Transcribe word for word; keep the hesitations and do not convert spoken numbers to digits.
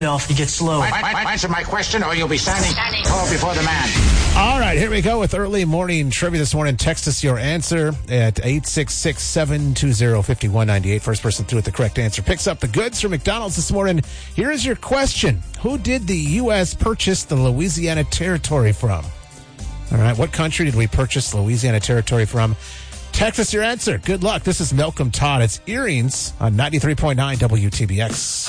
off, you get slow. Answer my question or you'll be standing tall before the man. All right, here we go with early morning trivia this morning. Text us your answer at eight six six, seven two zero, five one nine eight. First person through with the correct answer picks up the goods from McDonald's this morning. Here is your question. Who did the U S purchase the Louisiana Territory from? All right, what country did we purchase Louisiana Territory from? Text us your answer. Good luck. This is Malcolm Todd. It's Earrings on ninety-three point nine W T B X.